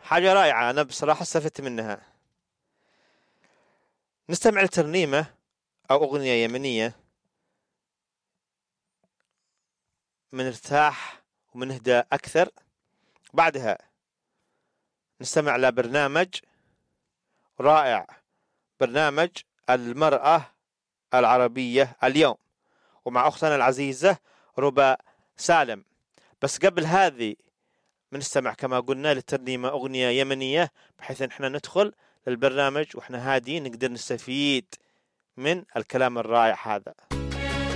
حاجة رائعة، أنا بصراحة استفدت منها. نستمع لترنيمة أو أغنية يمنية منرتاح ومنهدى أكثر. بعدها نستمع لبرنامج رائع، برنامج المرأة العربية اليوم، ومع أختنا العزيزة ربى سالم. بس قبل هذه بنستمع كما قلنا للترنيمة أغنية يمنية، بحيث أن احنا ندخل للبرنامج وإحنا هادين نقدر نستفيد من الكلام الرائع هذا.